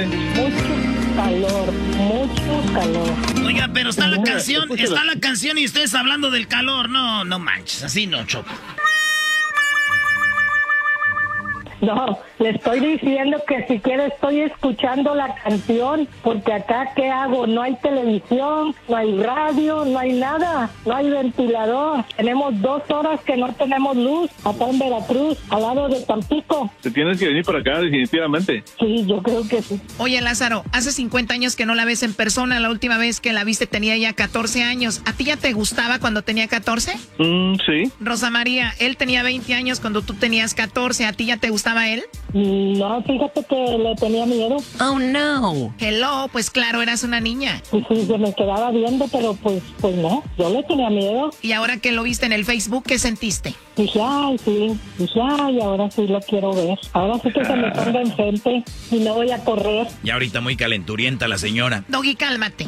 siente? Mucho calor. Oiga, pero está la canción y ustedes hablando del calor. No manches, así no, Choco. No, le estoy diciendo que si quiere estoy escuchando la canción, porque acá, ¿qué hago? No hay televisión, no hay radio, no hay nada, no hay ventilador. Tenemos 2 horas que no tenemos luz, acá en Veracruz, al lado de Tampico. Te tienes que venir para acá, definitivamente. Sí, yo creo que sí. Oye, Lázaro, hace 50 años que no la ves en persona. La última vez que la viste tenía ya 14 años. ¿A ti ya te gustaba cuando tenía 14? Sí. Rosa María, él tenía 20 años cuando tú tenías 14. ¿A ti ya te gustaba él? No, fíjate que le tenía miedo. Oh, no. Hello, pues claro, eras una niña. Y sí, se me quedaba viendo, pero pues no, yo le tenía miedo. Y ahora que lo viste en el Facebook, ¿qué sentiste? Dije, ahora sí lo quiero ver. Ahora sí que se me ponga enfrente y no voy a correr. Y ahorita muy calenturienta la señora. Doggy, cálmate.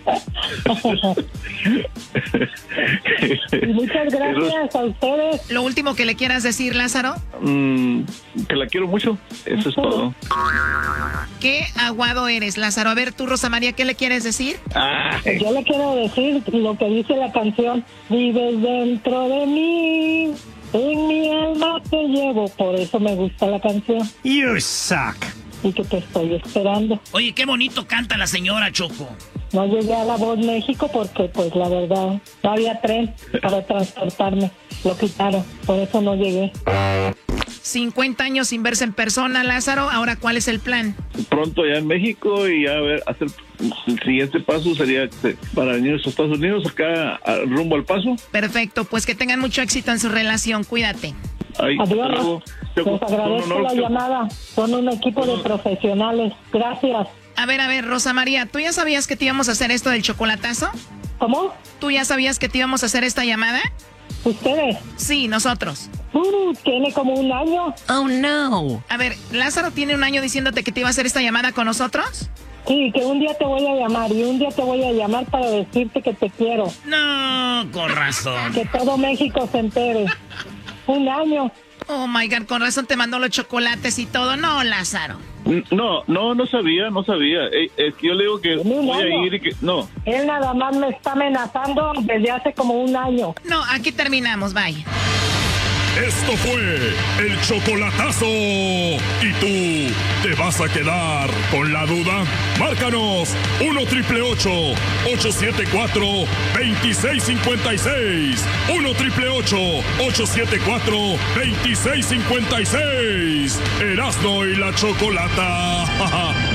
Y muchas gracias a ustedes. Lo último que le quieras decir, Lázaro. Que la quiero mucho, eso es todo. Qué aguado eres, Lázaro. A ver, tú, Rosa María, ¿qué le quieres decir? Pues yo le quiero decir lo que dice la canción. Vives dentro de mí, en mi alma te llevo. Por eso me gusta la canción. You suck. Y que te estoy esperando. Oye, qué bonito canta la señora, Choco. No llegué a La Voz México porque, pues, la verdad, no había tren para transportarme. Lo quitaron, por eso no llegué. 50 años sin verse en persona, Lázaro. Ahora, ¿cuál es el plan? Pronto ya en México y ya hacer el siguiente paso sería para venir a los Estados Unidos, acá rumbo al Paso. Perfecto, pues que tengan mucho éxito en su relación. Cuídate. Adiós. Les agradezco la llamada. Son un equipo de profesionales. Gracias. A ver, Rosa María, ¿tú ya sabías que te íbamos a hacer esto del chocolatazo? ¿Cómo? ¿Tú ya sabías que te íbamos a hacer esta llamada? ¿Ustedes? Sí, nosotros. Tiene como un año. Oh, no. A ver, ¿Lázaro tiene un año diciéndote que te iba a hacer esta llamada con nosotros? Sí, que un día te voy a llamar y un día te voy a llamar para decirte que te quiero. No, con razón. Que todo México se entere. Un año. Oh, my God, con razón te mandó los chocolates y todo. No, Lázaro. No sabía. Es que yo le digo que voy a ir y que... No. Él nada más me está amenazando desde hace como un año. No, aquí terminamos, bye. Esto fue el chocolatazo. ¿Y tú te vas a quedar con la duda? Márcanos 1-888-874-2656. 1-888-874-2656. Erasmo y la Chocolata.